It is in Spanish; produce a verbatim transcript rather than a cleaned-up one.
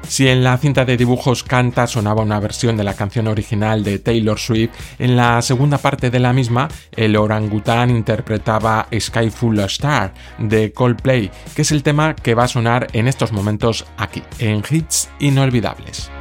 Si en la cinta de dibujos Canta sonaba una versión de la canción original de Taylor Swift, en la segunda parte de la misma, el orangután interpretaba Sky Full of Stars de Coldplay, que es el tema que va a sonar en estos momentos aquí, en Hits Inolvidables.